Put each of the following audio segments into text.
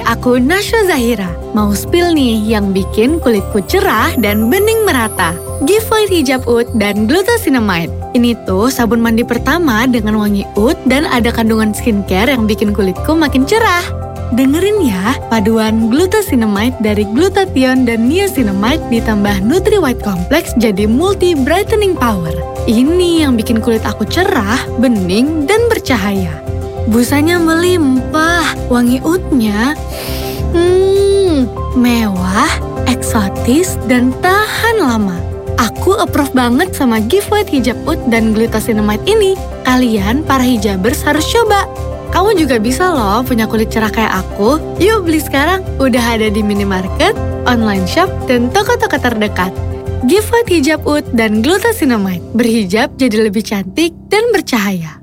aku Nashwa Zahira. Mau spill nih yang bikin kulitku cerah dan bening merata. Giveaway hijab oud dan glucosinamide. Ini tuh sabun mandi pertama dengan wangi oud dan ada kandungan skincare yang bikin kulitku makin cerah. Dengerin ya, paduan glucosinamide dari glutathione dan niacinamide ditambah Nutri White Complex jadi multi brightening power. Ini yang bikin kulit aku cerah, bening, dan bercahaya. Busanya melimpah, wangi oudnya mewah, eksotis, dan tahan lama. Aku approve banget sama giveaway hijab oud dan glucosinamide ini. Kalian, para hijabers, harus coba. Kamu juga bisa loh punya kulit cerah kayak aku. Yuk beli sekarang, udah ada di minimarket, online shop, dan toko-toko terdekat. Giveaway hijab oud dan glucosinamide. Berhijab jadi lebih cantik dan bercahaya.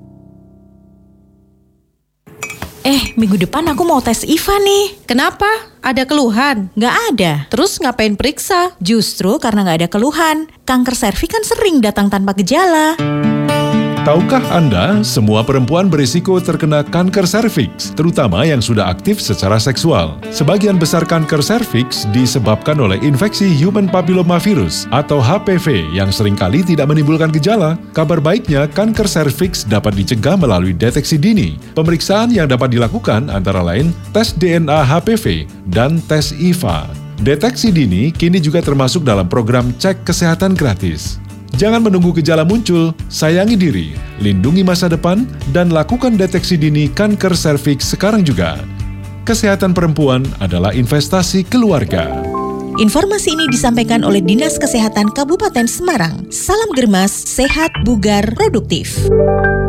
Minggu depan aku mau tes IVA nih. Kenapa? Ada keluhan? Nggak ada. Terus ngapain periksa? Justru karena nggak ada keluhan. Kanker serviks kan sering datang tanpa gejala. Tahukah Anda, semua perempuan berisiko terkena kanker serviks, terutama yang sudah aktif secara seksual. Sebagian besar kanker serviks disebabkan oleh infeksi human papillomavirus atau HPV yang seringkali tidak menimbulkan gejala. Kabar baiknya, kanker serviks dapat dicegah melalui deteksi dini. Pemeriksaan yang dapat dilakukan antara lain tes DNA HPV dan tes IVA. Deteksi dini kini juga termasuk dalam program cek kesehatan gratis. Jangan menunggu gejala muncul, sayangi diri, lindungi masa depan, dan lakukan deteksi dini kanker serviks sekarang juga. Kesehatan perempuan adalah investasi keluarga. Informasi ini disampaikan oleh Dinas Kesehatan Kabupaten Semarang. Salam Germas, sehat, bugar, produktif.